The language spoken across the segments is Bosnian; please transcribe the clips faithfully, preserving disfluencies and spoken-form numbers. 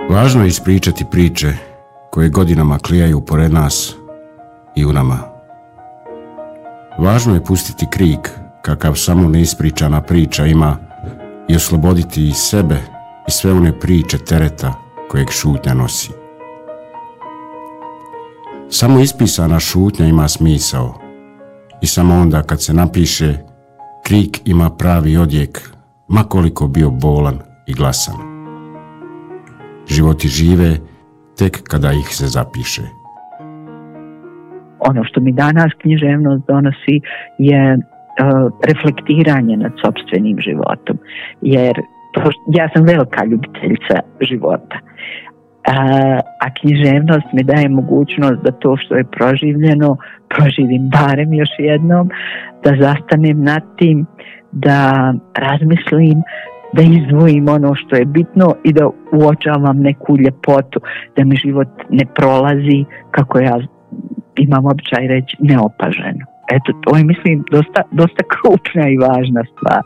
Važno je ispričati priče koje godinama klijaju pored nas i u nama. Važno je pustiti krik kakav samo neispričana priča ima i osloboditi i sebe i sve one priče tereta kojeg šutnja nosi. Samo ispisana šutnja ima smisao i samo onda kad se napiše, krik ima pravi odjek, ma koliko bio bolan i glasan. Životi žive tek kada ih se zapiše. Ono što mi danas književnost donosi je uh, reflektiranje nad sopstvenim životom, jer to, ja sam velika ljubiteljica života. Uh, a književnost mi daje mogućnost da to što je proživljeno proživim barem još jednom, da zastanem nad tim, da razmislim, da izdvojim ono što je bitno i da uočavam neku ljepotu, da mi život ne prolazi, kako ja imam običaj reći, neopaženo. Eto, to je, mislim, dosta, dosta krupna i važna stvar.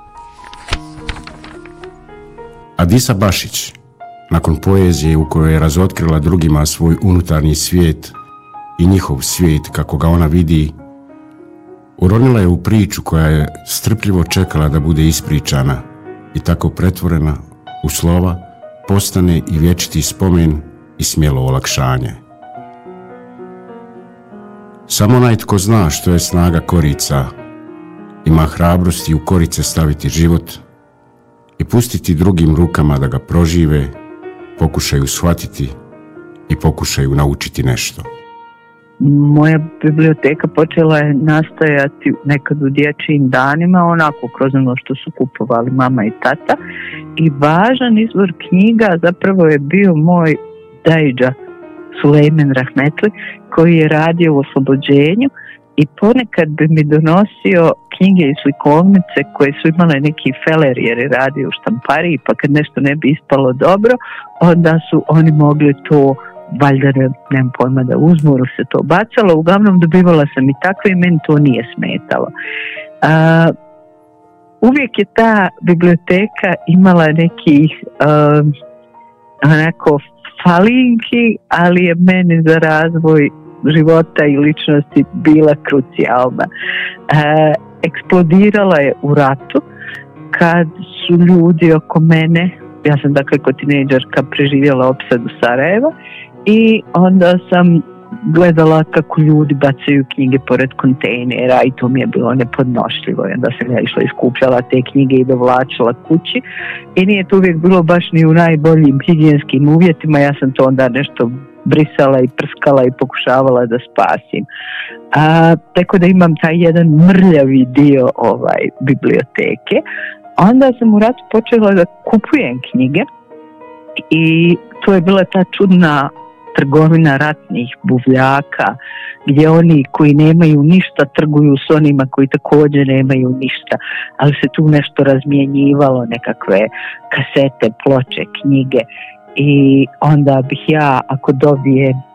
Adisa Bašić, nakon poezije u kojoj je razotkrila drugima svoj unutarnji svijet i njihov svijet kako ga ona vidi, uronila je u priču koja je strpljivo čekala da bude ispričana i tako pretvorena u slova postane i vječiti spomen i smjelo olakšanje. Samo onaj tko zna što je snaga korica, ima hrabrosti u korice staviti život i pustiti drugim rukama da ga prožive, pokušaju shvatiti i pokušaju naučiti nešto. Moja biblioteka počela je nastajati nekad u dječjim danima, onako kroz ono što su kupovali mama i tata, i važan izvor knjiga zapravo je bio moj dajđa Sulejman Rahmetli, koji je radio u Oslobođenju i ponekad bi mi donosio knjige i slikovnice koje su imale neki feler jer je radio u štampariji, pa kad nešto ne bi ispalo dobro, onda su oni mogli to valjda, ne, nemam pojma, da uzmu, se to bacalo. Uglavnom dobivala sam i takve i meni to nije smetalo. A, uvijek je ta biblioteka imala nekih a, onako falinki, ali je meni za razvoj života i ličnosti bila krucijalna. A, eksplodirala je u ratu kad su ljudi oko mene, ja sam dakle kao tinejdžerka preživjela opsadu Sarajeva, i onda sam gledala kako ljudi bacaju knjige pored kontejnera i to mi je bilo nepodnošljivo. I onda sam ja išla i skupljala te knjige i dovlačila kući i nije to uvijek bilo baš ni u najboljim higijenskim uvjetima. Ja sam to onda nešto brisala i prskala i pokušavala da spasim. A, tako da imam taj jedan mrljavi dio ovaj biblioteke. Onda sam u ratu počela da kupujem knjige i to je bila ta čudna trgovina ratnih buvljaka, gdje oni koji nemaju ništa trguju s onima koji također nemaju ništa, ali se tu nešto razmjenjivalo, nekakve kasete, ploče, knjige, i onda bih ja, ako dobijem